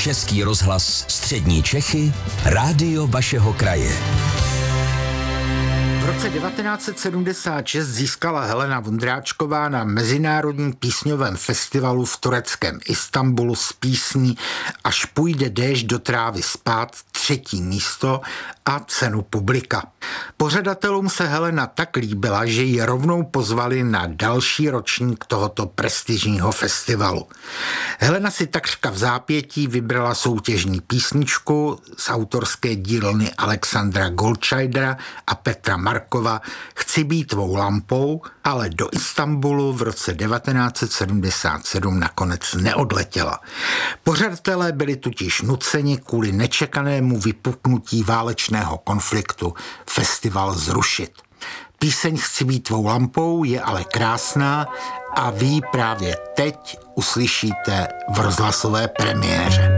Český rozhlas Střední Čechy, rádio vašeho kraje. V roce 1976 získala Helena Vondráčková na Mezinárodním písňovém festivalu v tureckém Istanbulu s písní Až půjde déšť do trávy spát 3. místo a cenu publika. Pořadatelům se Helena tak líbila, že ji rovnou pozvali na další ročník tohoto prestižního festivalu. Helena si takřka v zápětí vybrala soutěžní písničku z autorské dílny Alexandra Goldscheidera a Petra Markova Chci být tvou lampou, ale do Istanbulu v roce 1977 nakonec neodletěla. Pořadatelé byli totiž nuceni kvůli nečekanému vypuknutí válečného konfliktu festival zrušit. Píseň Chci být tvou lampou je ale krásná a vy ji právě teď uslyšíte v rozhlasové premiéře.